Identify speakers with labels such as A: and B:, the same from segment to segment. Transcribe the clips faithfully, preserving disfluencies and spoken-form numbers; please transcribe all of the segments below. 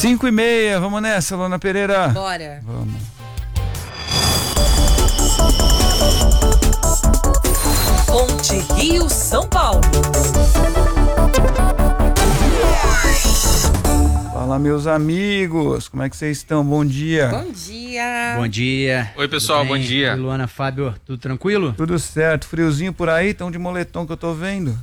A: Cinco e meia, vamos nessa, Luana Pereira.
B: Bora.
A: Vamos.
C: Ponte Rio São Paulo.
A: Fala, meus amigos, como é que vocês estão? Bom dia.
B: Bom dia.
D: Bom dia.
E: Oi, pessoal, bom dia.
D: Oi, Luana, Fábio, tudo tranquilo?
A: Tudo certo, friozinho por aí, tão de moletom que eu tô vendo.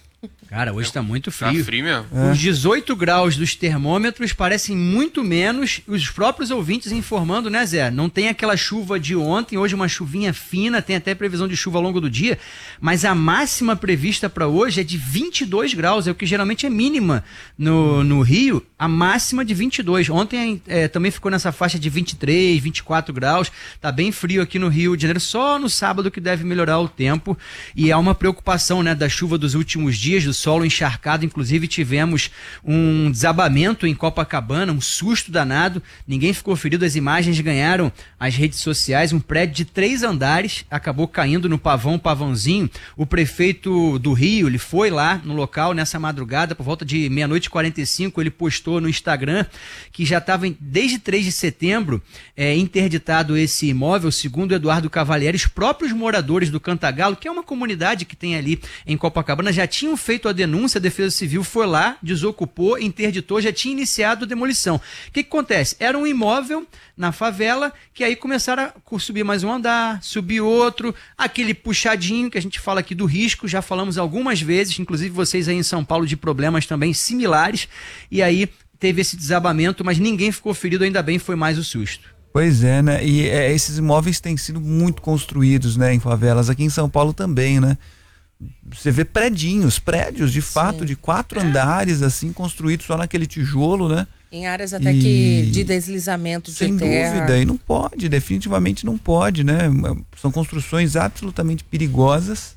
D: Cara, hoje tá muito frio.
E: Tá frio mesmo.
D: É. Os dezoito graus dos termômetros parecem muito menos, os próprios ouvintes informando, né, Zé? Não tem aquela chuva de ontem, hoje uma chuvinha fina, tem até previsão de chuva ao longo do dia, mas a máxima prevista para hoje é de vinte e dois graus, é o que geralmente é mínima no, no Rio, a máxima de vinte e dois. Ontem é, também ficou nessa faixa de vinte e três, vinte e quatro graus, tá bem frio aqui no Rio de Janeiro, só no sábado que deve melhorar o tempo, e há uma preocupação, né, da chuva dos últimos dias, do solo encharcado, inclusive tivemos um desabamento em Copacabana, um susto danado, ninguém ficou ferido, as imagens ganharam as redes sociais, um prédio de três andares acabou caindo no pavão, pavãozinho. O prefeito do Rio, ele foi lá no local nessa madrugada, por volta de meia-noite e quarenta e cinco, ele postou no Instagram que já estava desde três de setembro é, interditado esse imóvel, segundo Eduardo Cavalieri, os próprios moradores do Cantagalo, que é uma comunidade que tem ali em Copacabana, já tinham feito a denúncia, a Defesa Civil foi lá, desocupou, interditou, já tinha iniciado a demolição. O que, que acontece? Era um imóvel na favela que aí começaram a subir mais um andar, subir outro, aquele puxadinho que a gente fala aqui do risco, já falamos algumas vezes, inclusive vocês aí em São Paulo de problemas também similares, e aí teve esse desabamento, mas ninguém ficou ferido, ainda bem, foi mais o susto.
A: Pois é, né? E é, esses imóveis têm sido muito construídos, né, em favelas, aqui em São Paulo também, né? Você vê predinhos, prédios de fato, Sim. de quatro é. andares, assim, construídos só naquele tijolo, né?
B: Em áreas até e... que de deslizamento de
A: Sem
B: terra.
A: dúvida, e não pode, definitivamente não pode, né? São construções absolutamente perigosas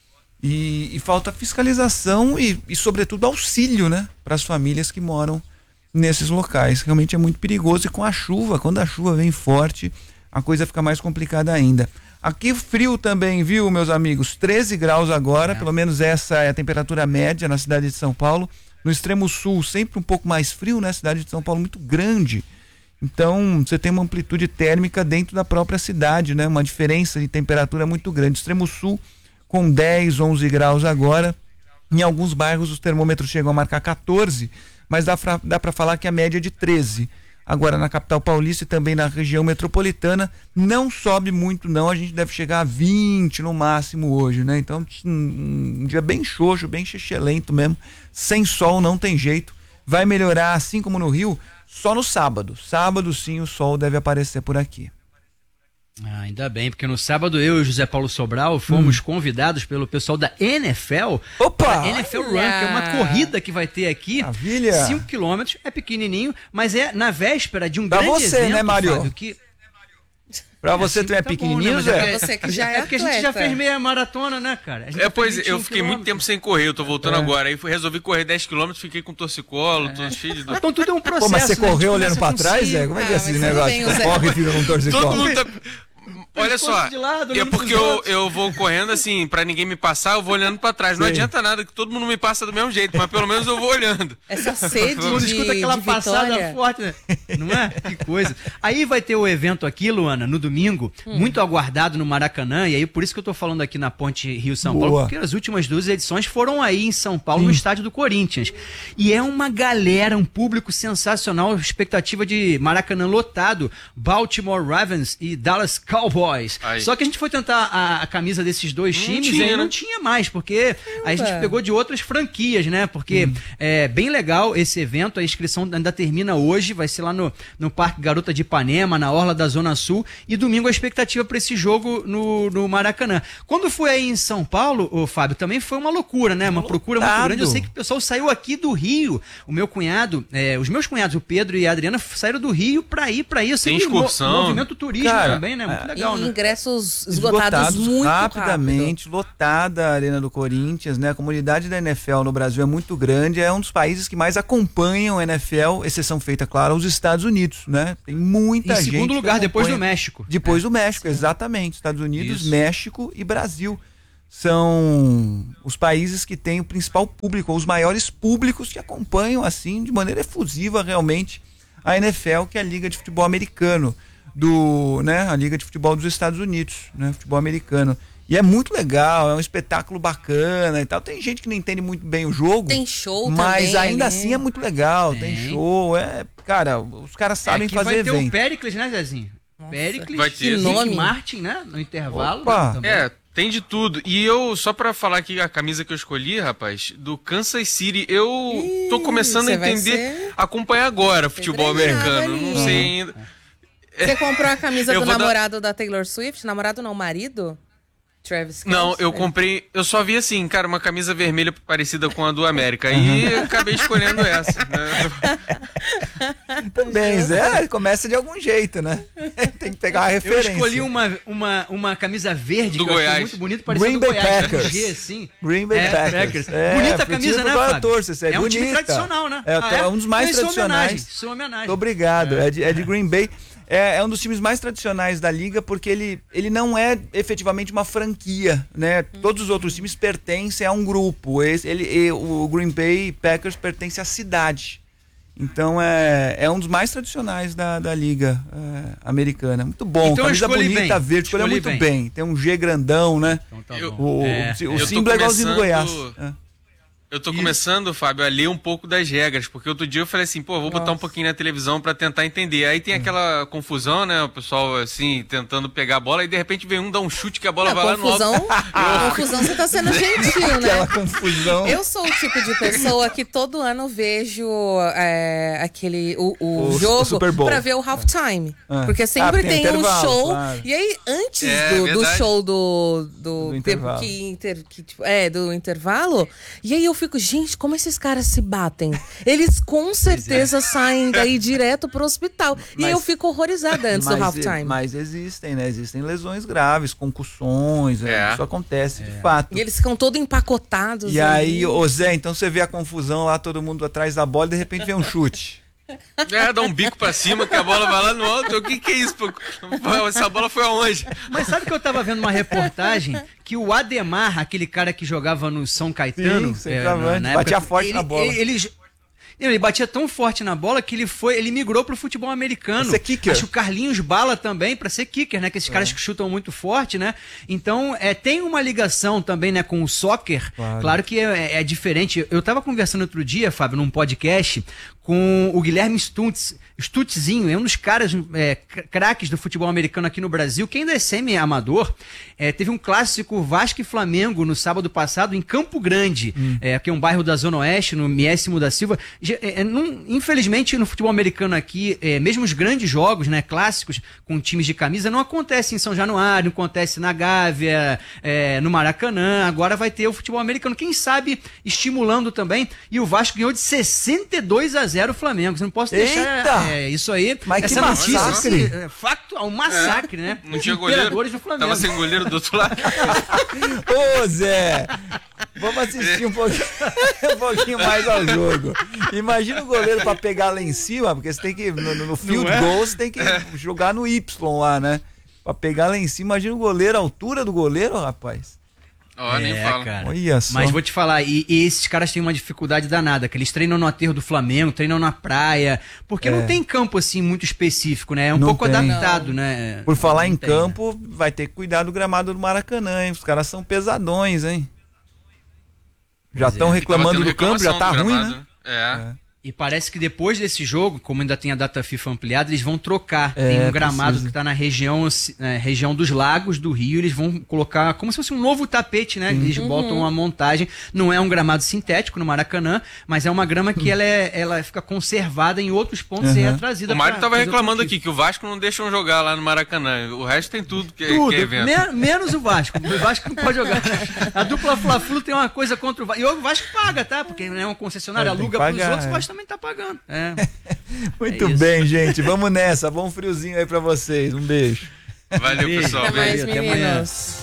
A: e, e falta fiscalização e, e, sobretudo, auxílio, né? Para as famílias que moram nesses locais. Realmente é muito perigoso e com a chuva, quando a chuva vem forte, a coisa fica mais complicada ainda. Aqui frio também, viu, meus amigos? treze graus agora, é. pelo menos essa é a temperatura média na cidade de São Paulo. No extremo sul, sempre um pouco mais frio, né? Cidade de São Paulo muito grande. Então, você tem uma amplitude térmica dentro da própria cidade, né? Uma diferença de temperatura muito grande. Extremo sul com dez, onze graus agora. Em alguns bairros os termômetros chegam a marcar quatorze, mas dá pra, dá pra falar que a média é de treze. Agora na capital paulista e também na região metropolitana não sobe muito não, a gente deve chegar a vinte no máximo hoje, né? Então um, um dia bem xoxo, bem xixelento mesmo, sem sol não tem jeito, vai melhorar assim como no Rio só no sábado, sábado sim o sol deve aparecer por aqui.
D: Ah, ainda bem, porque no sábado eu e o José Paulo Sobral fomos hum. convidados pelo pessoal da N F L.
A: Opa!
D: N F L Run, que é uma corrida que vai ter aqui.
A: Maravilha!
D: cinco quilômetros, é pequenininho, mas é na véspera de um
A: pra
D: grande
A: você,
D: evento,
A: né, Mário?
D: Fábio, que...
A: Pra você, é assim, tu é tá pequenininho,
D: bom, né?
A: Zé?
B: É você que já é,
D: é porque a gente já fez meia maratona, né, cara?
E: É, pois eu fiquei muito tempo sem correr, eu tô voltando é. agora. Aí resolvi correr dez quilômetros, fiquei com torcicolo, é. tô cheio de dor.
D: Então tudo é um processo.
A: Pô, mas você
D: né?
A: correu olhando pra trás, Zé? Como é que é ah, esse negócio? Bem, você corre e fica com torcicolo.
E: Todo mundo tá... Olha só, lado, é porque eu, eu vou correndo assim, pra ninguém me passar, eu vou olhando pra trás. Não Sim. adianta nada que todo mundo me passa do mesmo jeito, mas pelo menos eu vou olhando.
B: Essa sede de,
D: Quando escuta aquela
B: de
D: passada
B: vitória.
D: forte, né? Não é? Que coisa. Aí vai ter o evento aqui, Luana, no domingo, hum. muito aguardado no Maracanã, e aí por isso que eu tô falando aqui na Ponte Rio-São Paulo, porque as últimas duas edições foram aí em São Paulo, hum. no estádio do Corinthians. E é uma galera, um público sensacional, expectativa de Maracanã lotado, Baltimore Ravens e Dallas Cowboys. Aí. Só que a gente foi tentar a, a camisa desses dois não times tinha, e aí não tinha mais, porque a gente pegou de outras franquias, né? Porque hum. é bem legal esse evento, a inscrição ainda termina hoje, vai ser lá no, no Parque Garota de Ipanema, na Orla da Zona Sul, e domingo a expectativa para esse jogo no, no Maracanã. Quando foi aí em São Paulo, ô Fábio, também foi uma loucura, né? Uma procura muito grande. Eu sei que o pessoal saiu aqui do Rio, o meu cunhado, é, os meus cunhados, o Pedro e a Adriana, saíram do Rio pra ir pra ir.
E: Tem excursão.
D: No, movimento turismo
A: Cara,
D: também, né? Muito
A: é,
D: legal,
B: e
D: né?
B: ingressos esgotados, esgotados muito
A: rapidamente,
B: rápido.
A: lotada a Arena do Corinthians, né? A comunidade da N F L no Brasil é muito grande, é um dos países que mais acompanham a N F L, exceção feita, claro, os Estados Unidos, né? Tem muita gente. Em
D: segundo lugar, depois do México.
A: Depois
D: é.
A: do México, Sim. exatamente. Estados Unidos,
D: Isso.
A: México e Brasil. São os países que têm o principal público, os maiores públicos que acompanham, assim, de maneira efusiva, realmente, a N F L, que é a Liga de Futebol Americano, do, né, a Liga de Futebol dos Estados Unidos, né, futebol americano. E é muito legal, é um espetáculo bacana e tal. Tem gente que não entende muito bem o jogo.
B: Tem show
A: mas
B: também,
A: ainda
B: né?
A: assim é muito legal. Tem, tem show, é, cara, os caras sabem
D: é que
A: fazer
D: vai ter
A: evento.
D: o Pericles, né, Zezinho?
B: Nossa.
D: Pericles,
E: Vai ter.
D: Rick
B: nome.
D: Martin, né, no intervalo.
A: Opa.
D: Também.
E: É, tem de tudo. E eu, só pra falar aqui a camisa que eu escolhi, rapaz, do Kansas City, eu
B: Ih,
E: tô começando a
B: você vai
E: entender,
B: ser
E: acompanhar agora futebol
B: pedregado
E: americano.
B: ali.
E: Não sei ainda.
B: Você comprou a camisa
E: Eu
B: do
E: vou dar-
B: namorado da Taylor Swift? Namorado não, marido? Travis Kelce?
E: Não, eu comprei. Eu só vi assim, cara, uma camisa vermelha parecida com a do América. E eu acabei escolhendo essa. Né?
A: Também, Zé, começa de algum jeito, né? Tem que pegar a
D: Eu
A: referência.
D: escolhi uma, uma, uma camisa verde
E: Do
D: que eu achei
E: Goiás.
D: muito bonito, parecendo
A: Green
D: do
A: Bay
D: Goiás,
A: Packers.
D: G, assim.
A: Green Bay
D: É,
A: Packers. É,
D: bonita a
A: pro
D: camisa,
A: time
D: né,
A: pro qual eu
D: Fábio?
A: torço, isso é,
D: É um time
A: bonita.
D: tradicional, né?
A: É,
D: Ah,
A: é um dos mais
D: Isso é
A: tradicionais.
D: homenagem, isso é homenagem.
A: Muito obrigado. É. É, de, é de Green Bay. É, é um dos times mais tradicionais da liga porque ele, ele não é efetivamente uma franquia, né? Todos os outros times pertencem a um grupo. Esse, ele, e, o Green Bay Packers pertence à cidade. Então é, é um dos mais tradicionais da, da liga é, americana. Muito bom.
D: Então,
A: Camisa
D: escolhi
A: bonita,
D: bem.
A: verde, escolheu
D: Escolhi
A: muito
D: bem.
A: bem. Tem um G grandão, né?
D: Então tá
E: Eu-
D: bom.
A: O,
D: É.
A: o, o
E: Eu tô
A: símbolo é igualzinho do Goiás.
E: começando-
A: É.
E: Eu tô começando, Fábio, a ler um pouco das regras, porque outro dia eu falei assim, pô, vou botar um
B: Nossa.
E: pouquinho na televisão pra tentar entender. Aí tem aquela confusão, né? O pessoal, assim, tentando pegar a bola, e de repente vem um dar um chute que a bola
B: Não,
E: vai lá no alto.
B: confusão, confusão, você tá sendo gentil,
A: Aquela
B: né?
A: confusão.
B: Eu sou o tipo de pessoa que todo ano vejo é, aquele o, o
A: O- o
B: jogo
A: Super Bowl.
B: pra ver o halftime.
A: Ah.
B: Porque sempre
A: Ah, tem
B: tem, um
A: intervalo,
B: show.
A: claro.
B: E aí, antes
E: É,
B: do, do
E: verdade.
B: show do, do,
A: Do intervalo.
B: que inter- que, tipo, é, do intervalo, e aí eu fico, gente, como esses caras se batem? Eles com certeza saem daí direto pro hospital. e aí eu
A: Mas-
B: fico horrorizada antes do
A: mas,
B: halftime.
A: mas existem, né? Existem lesões graves, concussões, né?
E: É.
A: Isso acontece de fato.
B: E eles ficam todos empacotados.
A: E aí,
B: ali.
A: ô Zé, então você vê a confusão lá, todo mundo atrás da bola e de repente vem um chute.
E: É, dá um bico pra cima que a bola vai lá no alto. O que que é isso? Pô? Essa bola foi aonde?
D: Mas sabe que eu tava vendo uma reportagem que o Ademar, aquele cara que jogava no São Caetano,
A: Sim, centroavante, batia forte
D: ele,
A: na bola.
D: Ele, ele, ele batia tão forte na bola que ele foi, ele migrou pro futebol americano.
A: Pra ser kicker.
D: Acho que o Carlinhos Bala também pra ser kicker, né? Que esses
A: É.
D: caras que chutam muito forte, né? Então, é, tem uma ligação também, né, com o soccer.
A: Claro.
D: Claro que é, é diferente. Eu tava conversando outro dia, Fábio, num podcast com o Guilherme Stutz, Stutzinho, é um dos caras é, cr- craques do futebol americano aqui no Brasil, que ainda é semi-amador. É, teve um clássico Vasco e Flamengo no sábado passado em Campo Grande,
A: Hum.
D: é, que é um bairro da Zona Oeste, no Miésimo da Silva. Já- é, é, não- infelizmente, no futebol americano aqui, é, mesmo os grandes jogos, né, clássicos, com times de camisa, não acontece em São Januário, não acontece na Gávea, é, no Maracanã. Agora vai ter o futebol americano, quem sabe estimulando também. E o Vasco ganhou de sessenta e dois a zero o Flamengo. Você não posso deixar
A: Eita!
D: é, isso aí.
A: Mas que
D: essa notícia,
A: massacre!
D: esse, é, facto, um massacre, né?
E: Não tinha
D: Os
E: goleiro?
D: imperadores do Flamengo.
E: Tava sem goleiro do outro lado.
A: Ô Zé, vamos assistir um pouquinho, um pouquinho mais ao jogo. Imagina o goleiro pra pegar lá em cima, porque você tem que, no, no field
D: é?
A: goal, você tem que jogar no Y lá, né? Pra pegar lá em cima, imagina o goleiro, a altura do goleiro, rapaz.
E: Ó, nem
D: É,
E: fala.
D: cara.
A: Olha só.
D: Mas vou te falar, e, e esses caras têm uma dificuldade danada, que eles treinam no aterro do Flamengo, treinam na praia, porque
A: É.
D: não tem campo assim muito específico, né? É um
A: Não
D: pouco
A: tem.
D: adaptado, né?
A: Por falar
D: Não
A: em
D: tem, né?
A: campo, vai ter que cuidar do gramado do Maracanã, hein? Os caras são pesadões, hein? Já
D: Pois
A: estão
D: é.
A: reclamando
E: Tava tendo
A: do campo, já tá
E: reclamação do
A: ruim,
E: gramado.
A: né?
E: É.
D: E parece que depois desse jogo, como ainda tem a data FIFA ampliada, eles vão trocar.
A: É,
D: tem um gramado
A: precisa.
D: que está na região, é, região dos lagos do Rio, eles vão colocar como se fosse um novo tapete, né? Eles botam uma montagem. Não é um gramado sintético no Maracanã, mas é uma grama que ela, é, ela fica conservada em outros pontos e é
A: Uhum.
D: trazida
E: O Mário
D: pra
E: tava
D: fazer
E: reclamando
D: outro
E: aqui que o Vasco não deixam jogar lá no Maracanã. O resto tem tudo que,
D: Tudo,
E: que é evento.
D: men- menos o Vasco. O Vasco não pode jogar. A dupla Fla-Flu tem uma coisa contra o Vasco. E o Vasco paga, tá? Porque é uma concessionária,
A: É, tem
D: aluga
A: que
D: pros
A: pagar,
D: outros,
A: é.
D: o Vasco também tá pagando. É.
A: Muito
D: É isso.
A: bem, gente. Vamos nessa. Bom friozinho aí pra vocês. Um beijo.
E: Valeu,
D: Beijo.
E: pessoal.
B: Até mais,
D: Até amanhã.
B: meninos.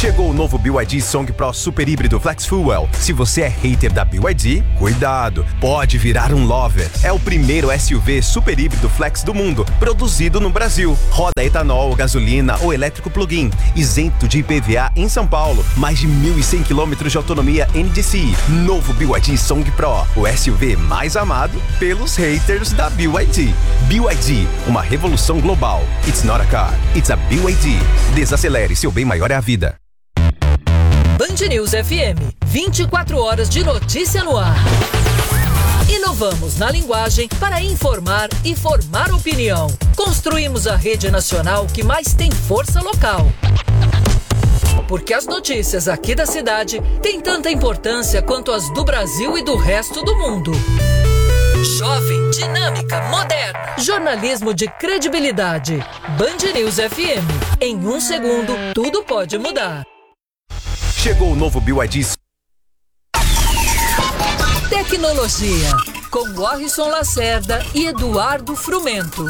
F: Chegou o novo B Y D Song Pro Super Híbrido Flex Fuel. Se você é hater da B Y D, cuidado, pode virar um lover. É o primeiro S U V super híbrido flex do mundo, produzido no Brasil. Roda etanol, gasolina ou elétrico plug-in, isento de I P V A em São Paulo. Mais de mil e cem quilômetros de autonomia N D C I. Novo B Y D Song Pro, o S U V mais amado pelos haters da B Y D. B Y D, uma revolução global. It's not a car, it's a B Y D. Desacelere, seu bem maior é a vida.
C: Band News F M, vinte e quatro horas de notícia no ar. Inovamos na linguagem para informar e formar opinião. Construímos a rede nacional que mais tem força local. Porque as notícias aqui da cidade têm tanta importância quanto as do Brasil e do resto do mundo. Jovem, dinâmica, moderna. Jornalismo de credibilidade. Band News F M. Em um segundo, tudo pode mudar.
F: Chegou o novo B Y D.
C: Tecnologia, com Warrison Lacerda e Eduardo Frumento.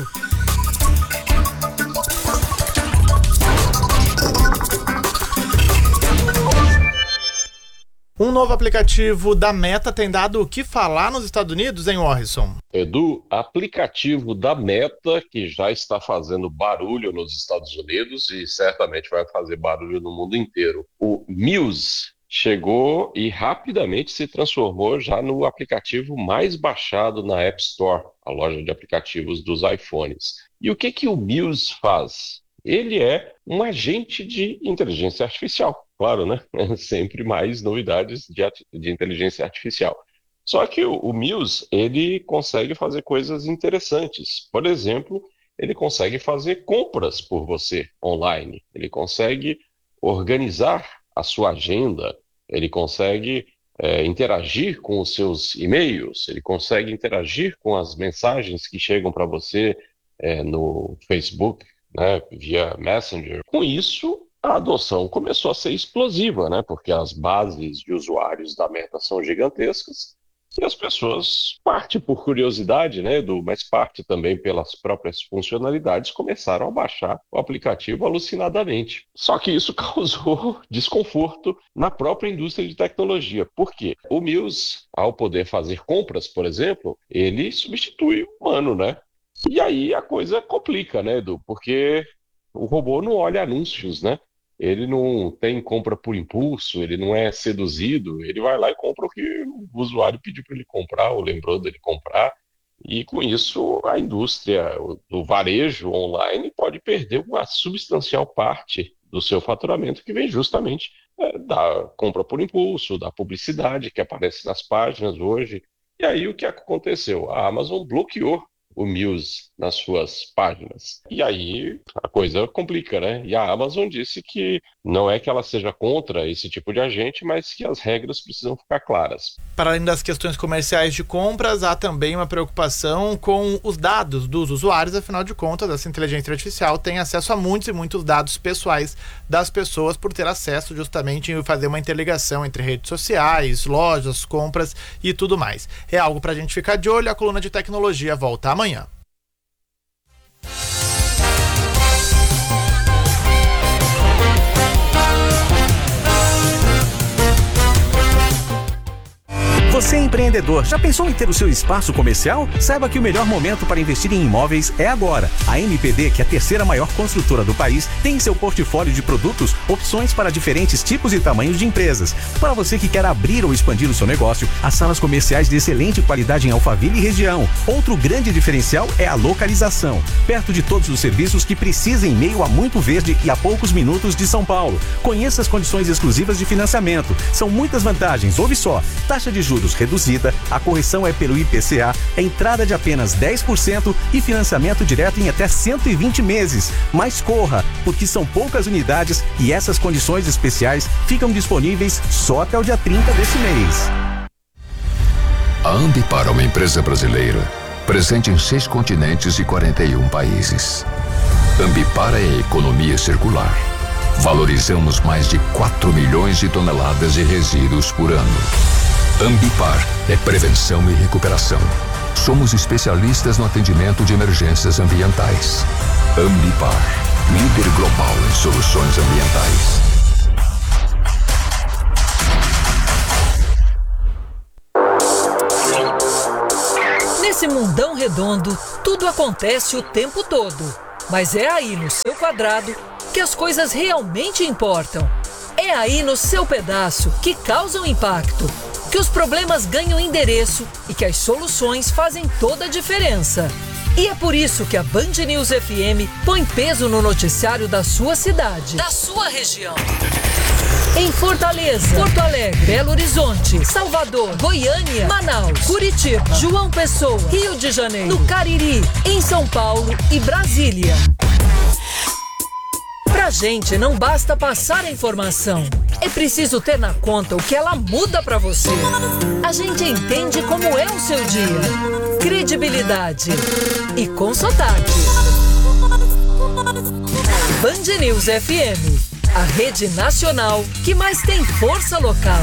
G: Um novo aplicativo da Meta tem dado o que falar nos Estados Unidos, hein, Warrison?
H: Edu, aplicativo da Meta, que já está fazendo barulho nos Estados Unidos e certamente vai fazer barulho no mundo inteiro. O Muse chegou e rapidamente se transformou já no aplicativo mais baixado na App Store, a loja de aplicativos dos iPhones. E o que que o Muse faz? Ele é um agente de inteligência artificial. Claro, né? Sempre mais novidades de, de inteligência artificial. Só que o, o Muse, ele consegue fazer coisas interessantes. Por exemplo, ele consegue fazer compras por você online. Ele consegue organizar a sua agenda. Ele consegue é, interagir com os seus e-mails. Ele consegue interagir com as mensagens que chegam para você é, no Facebook, né, via Messenger. Com isso, a adoção começou a ser explosiva, né? Porque as bases de usuários da Meta são gigantescas e as pessoas, parte por curiosidade, né, Edu, mas parte também pelas próprias funcionalidades, começaram a baixar o aplicativo alucinadamente. Só que isso causou desconforto na própria indústria de tecnologia. Por quê? O Muse, ao poder fazer compras, por exemplo, ele substitui o humano, né? E aí a coisa complica, né, Edu? Porque o robô não olha anúncios, né? Ele não tem compra por impulso, ele não é seduzido, ele vai lá e compra o que o usuário pediu para ele comprar ou lembrou dele comprar. E com isso a indústria do varejo online pode perder uma substancial parte do seu faturamento que vem justamente é, da compra por impulso, da publicidade que aparece nas páginas hoje. E aí o que aconteceu? A Amazon bloqueou o Muse nas suas páginas. E aí a coisa complica, né? E a Amazon disse que não é que ela seja contra esse tipo de agente, mas que as regras precisam ficar claras.
G: Para além das questões comerciais de compras, há também uma preocupação com os dados dos usuários. Afinal de contas, essa inteligência artificial tem acesso a muitos e muitos dados pessoais das pessoas por ter acesso justamente em fazer uma interligação entre redes sociais, lojas, compras e tudo mais. É algo para a gente ficar de olho. A coluna de tecnologia volta amanhã. Amanhã.
I: Você é empreendedor, já pensou em ter o seu espaço comercial? Saiba que o melhor momento para investir em imóveis é agora. A M P D, que é a terceira maior construtora do país, tem em seu portfólio de produtos opções para diferentes tipos e tamanhos de empresas. Para você que quer abrir ou expandir o seu negócio, as salas comerciais de excelente qualidade em Alphaville e região. Outro grande diferencial é a localização. Perto de todos os serviços que precisa em meio a muito verde e a poucos minutos de São Paulo. Conheça as condições exclusivas de financiamento. São muitas vantagens, ouve só. Taxa de juros reduzida, a correção é pelo I P C A, a entrada de apenas dez por cento e financiamento direto em até cento e vinte meses. Mas corra, porque são poucas unidades e essas condições especiais ficam disponíveis só até o dia trinta desse mês.
J: A Ambipar é uma empresa brasileira, presente em seis continentes e quarenta e um países. Ambipar é a economia circular. Valorizamos mais de quatro milhões de toneladas de resíduos por ano. Ambipar é prevenção e recuperação. Somos especialistas no atendimento de emergências ambientais. Ambipar, líder global em soluções ambientais.
C: redondo, tudo acontece o tempo todo. Mas é aí no seu quadrado que as coisas realmente importam. É aí no seu pedaço que causam impacto, que os problemas ganham endereço e que as soluções fazem toda a diferença. E é por isso que a Band News F M põe peso no noticiário da sua cidade, da sua região. Em Fortaleza, Porto Alegre, Belo Horizonte, Salvador, Goiânia, Manaus, Curitiba, João Pessoa, Rio de Janeiro, no Cariri, em São Paulo e Brasília. Pra gente não basta passar a informação, é preciso ter na conta o que ela muda pra você. A gente entende como é o seu dia, credibilidade e com sotaque. Band News F M, a rede nacional que mais tem força local.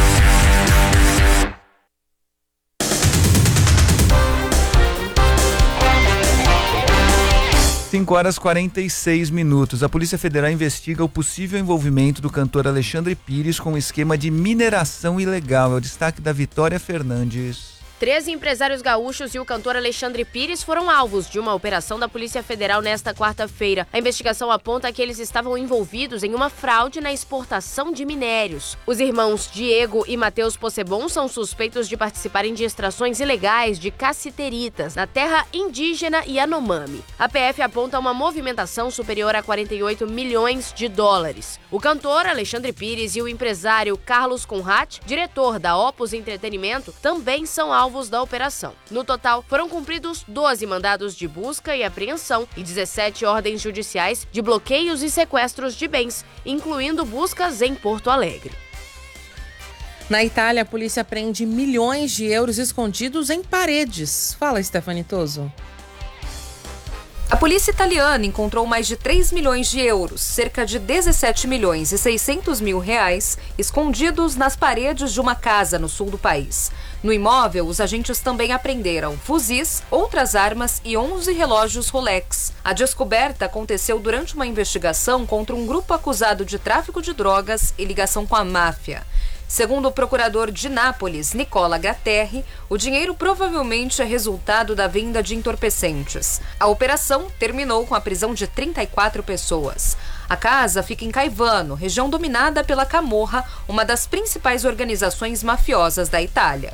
A: cinco horas e quarenta e seis minutos. A Polícia Federal investiga o possível envolvimento do cantor Alexandre Pires com o esquema de mineração ilegal. É o destaque da Vitória Fernandes.
K: Treze empresários gaúchos e o cantor Alexandre Pires foram alvos de uma operação da Polícia Federal nesta quarta-feira. A investigação aponta que eles estavam envolvidos em uma fraude na exportação de minérios. Os irmãos Diego e Matheus Possebon são suspeitos de participarem de extrações ilegais de cassiteritas na terra indígena Yanomami. A P F aponta uma movimentação superior a quarenta e oito milhões de dólares. O cantor Alexandre Pires e o empresário Carlos Conrad, diretor da Opus Entretenimento, também são alvos da operação. No total, foram cumpridos doze mandados de busca e apreensão e dezessete ordens judiciais de bloqueios e sequestros de bens, incluindo buscas em Porto Alegre.
B: Na Itália, a polícia prende milhões de euros escondidos em paredes. Fala, Stephanie Toso.
L: A polícia italiana encontrou mais de três milhões de euros, cerca de dezessete milhões e seiscentos mil reais, escondidos nas paredes de uma casa no sul do país. No imóvel, os agentes também apreenderam fuzis, outras armas e onze relógios Rolex. A descoberta aconteceu durante uma investigação contra um grupo acusado de tráfico de drogas e ligação com a máfia. Segundo o procurador de Nápoles, Nicola Graterri, o dinheiro provavelmente é resultado da venda de entorpecentes. A operação terminou com a prisão de trinta e quatro pessoas. A casa fica em Caivano, região dominada pela Camorra, uma das principais organizações mafiosas da Itália.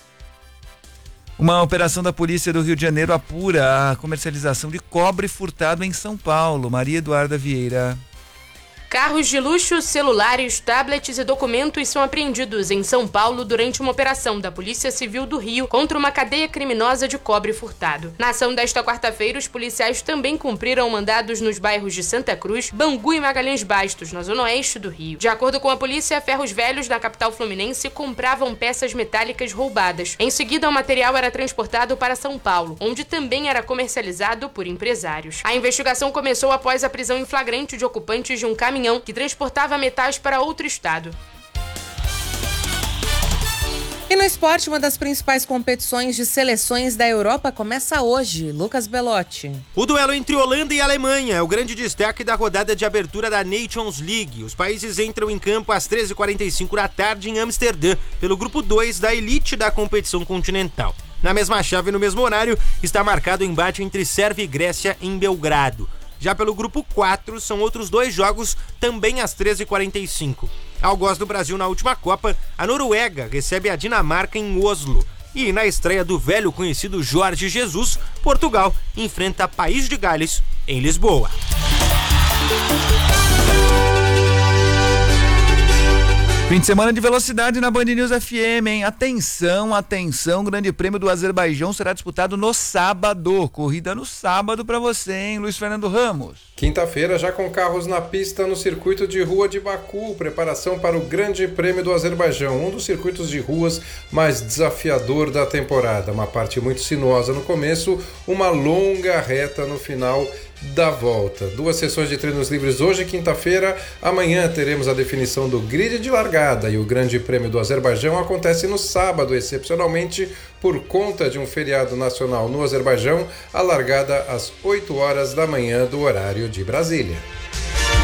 A: Uma operação da Polícia do Rio de Janeiro apura a comercialização de cobre furtado em São Paulo. Maria Eduarda Vieira.
M: Carros de luxo, celulares, tablets e documentos são apreendidos em São Paulo durante uma operação da Polícia Civil do Rio contra uma cadeia criminosa de cobre furtado. Na ação desta quarta-feira, os policiais também cumpriram mandados nos bairros de Santa Cruz, Bangu e Magalhães Bastos, na zona oeste do Rio. De acordo com a polícia, ferros velhos da capital fluminense compravam peças metálicas roubadas. Em seguida, o material era transportado para São Paulo, onde também era comercializado por empresários. A investigação começou após a prisão em flagrante de ocupantes de um caminhão que transportava metais para outro estado.
B: E no esporte, uma das principais competições de seleções da Europa começa hoje. Lucas Belotti.
N: O duelo entre Holanda e Alemanha é o grande destaque da rodada de abertura da Nations League. Os países entram em campo às treze e quarenta e cinco da tarde em Amsterdã, pelo grupo dois da elite da competição continental. Na mesma chave, no mesmo horário, está marcado o embate entre Sérvia e Grécia em Belgrado. Já pelo grupo quatro, são outros dois jogos, também às treze e quarenta e cinco. Algoz do Brasil na última Copa, a Noruega recebe a Dinamarca em Oslo. E na estreia do velho conhecido Jorge Jesus, Portugal enfrenta País de Gales em Lisboa.
A: Fim de semana de velocidade na Band News F M, hein? Atenção, atenção, o Grande Prêmio do Azerbaijão será disputado no sábado. Corrida no sábado pra você, hein, Luiz Fernando Ramos?
O: Quinta-feira, já com carros na pista no circuito de rua de Baku, preparação para o Grande Prêmio do Azerbaijão, um dos circuitos de ruas mais desafiador da temporada. Uma parte muito sinuosa no começo, uma longa reta no final da volta. Duas sessões de treinos livres hoje, quinta-feira. Amanhã teremos a definição do grid de largada e o Grande Prêmio do Azerbaijão acontece no sábado, excepcionalmente por conta de um feriado nacional no Azerbaijão, a largada às oito horas da manhã do horário de Brasília.